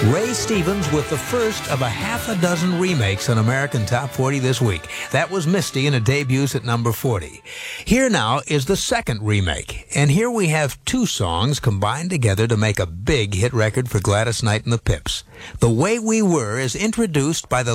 Ray Stevens with the first of a half a dozen remakes on American Top 40 this week. That was Misty, and it debuts at number 40. Here now is the second remake, and here we have two songs combined together to make a big hit record for Gladys Knight and the Pips. The Way We Were is introduced by the